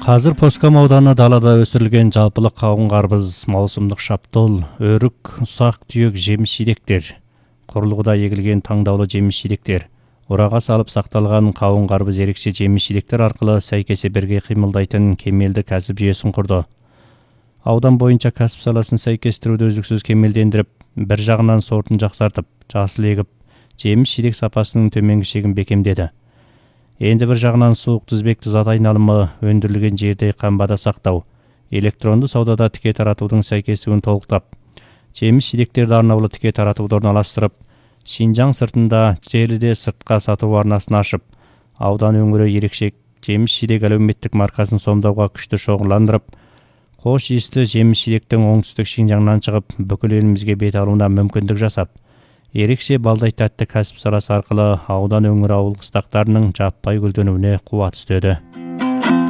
Қазір Поскам ауданы далада өсірілген жалпылық қауын қарбыз, маусымдық шаптол, өрік, ұсақ түйек жеміс-жидектер, құрылғыда егілген таңдаулы жеміс-жидектер, ұраға салып сақталған қауын қарбыз ерекше жеміс-жидектер арқылы сәйкесе бірге қимылдайтын кемелді кәсіп жүйесін құрды. Аудан бойынша кәсіп саласын сәйкестіруді үздіксіз кемелдендіріп, бір жағынан сортын жақсартып, жасыл егіп, жеміс-жидек сапасының төменгі шегін бекемдеді. Енді бір жағынан суық тізбекті зат айналымы, өндірілген жерде қамбада сақтау, электронды саудада тіке таратудың сәйкесуін толықтап, жеміс-жидектерді арнаулы тіке таратуды орналастырып, Шинжаң сыртында желіде сыртқа сату арнасын ашып, аудан өңірі ерекше жеміс-жидек әлеуметтік маркасын сомдауға күшті шоғырландырып, қош иісті жеміс-жидектің оңтүстік Шинжаңнан шығып, бүкіл елімізге бет алуына мүмкіндік жасап, ерекше балдай тәтті кәсіп саласы арқылы аудан өңірі ауыл қыстақтарының жаппай гүлденуіне қуат істеді.